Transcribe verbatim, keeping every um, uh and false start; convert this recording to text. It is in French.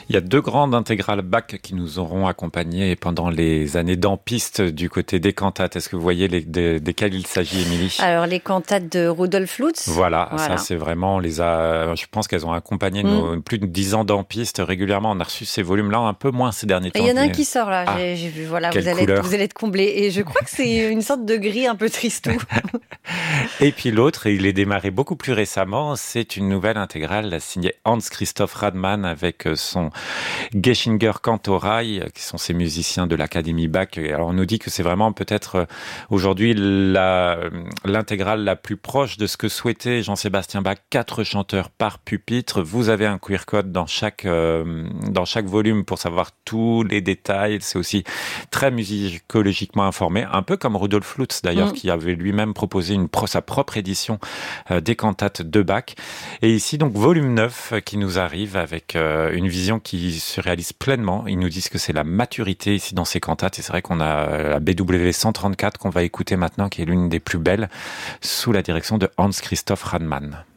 Il y a deux grandes intégrales Bach qui nous auront accompagnés pendant les années d'ampiste du côté des cantates. Est-ce que vous voyez les, de, desquelles il s'agit, Émilie ? Alors, les cantates de Rudolf Lutz. Voilà, Voilà. ça c'est vraiment, on les a, je pense qu'elles ont accompagné Mm. nos plus de dix ans d'ampiste régulièrement. On a reçu ces volumes-là un peu moins ces derniers temps. Il y en a un mais- qui sort là, Ah, j'ai, j'ai vu, voilà, quelle vous allez, couleur. être, vous allez être comblé. Et je crois que c'est une sorte de gris un peu tristou. Et puis l'autre, il est démarré beaucoup plus récemment, c'est une nouvelle intégrale signée Hans Christoph Radmann avec son Geschinger Cantorai, qui sont ces musiciens de l'Académie Bach. Alors on nous dit que c'est vraiment peut-être aujourd'hui la, l'intégrale la plus proche de ce que souhaitait Jean-Sébastien Bach, quatre chanteurs par pupitre. Vous avez un queer code dans chaque, euh, dans chaque volume pour savoir tous les détails. C'est aussi très musicologiquement informé, un peu comme Rudolf Lutz d'ailleurs, mmh. qui avait lui-même proposé une, sa propre édition euh, des cantates de Bach. Et ici donc volume neuf qui nous arrive avec euh, une vision qui se réalise pleinement. Ils nous disent que c'est la maturité ici dans ces cantates, et c'est vrai qu'on a la B W cent trente-quatre qu'on va écouter maintenant, qui est l'une des plus belles, sous la direction de Hans Christoph Radmann.